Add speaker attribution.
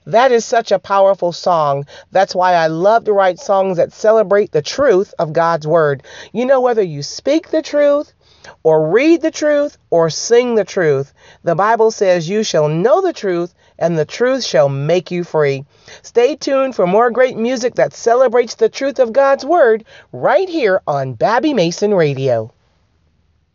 Speaker 1: That is such a powerful song. That's why I love to write songs that celebrate the truth of God's word. You know, whether you speak the truth or read the truth or sing the truth, the Bible says you shall know the truth and the truth shall make you free. Stay tuned for more great music that celebrates the truth of God's word right here on Babbie Mason Radio.